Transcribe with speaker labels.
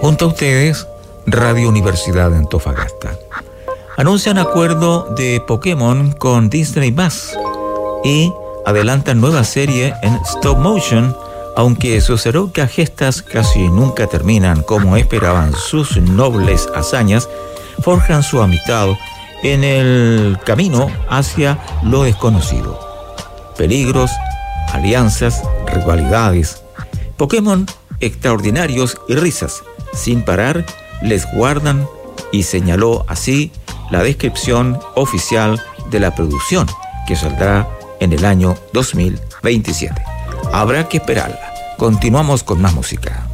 Speaker 1: Junto a ustedes, Radio Universidad de Antofagasta. Anuncian acuerdo de Pokémon con Disney+, y adelantan nueva serie en stop motion, aunque sus heroicas gestas casi nunca terminan como esperaban sus nobles hazañas, forjan su amistad en el camino hacia lo desconocido. Peligros, alianzas, rivalidades. Pokémon extraordinarios y risas, sin parar, les guardan, y señaló así la descripción oficial de la producción, que saldrá en el año 2027. Habrá que esperarla. Continuamos con más música.